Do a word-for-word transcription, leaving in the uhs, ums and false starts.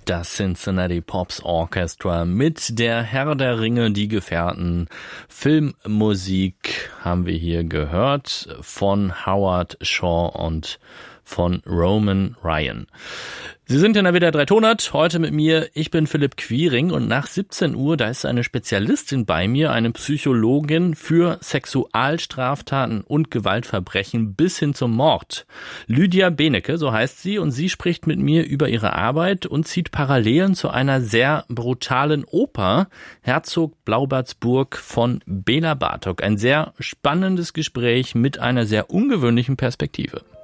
Das Cincinnati Pops Orchestra mit der Herr der Ringe, die Gefährten. Filmmusik haben wir hier gehört von Howard Shaw und von Roman Ryan. Sie sind in der W D R drei Tonart, heute mit mir, ich bin Philipp Quiring und nach siebzehn Uhr, da ist eine Spezialistin bei mir, eine Psychologin für Sexualstraftaten und Gewaltverbrechen bis hin zum Mord. Lydia Benecke, so heißt sie, und sie spricht mit mir über ihre Arbeit und zieht Parallelen zu einer sehr brutalen Oper, Herzog Blaubartsburg von Bela Bartok. Ein sehr spannendes Gespräch mit einer sehr ungewöhnlichen Perspektive.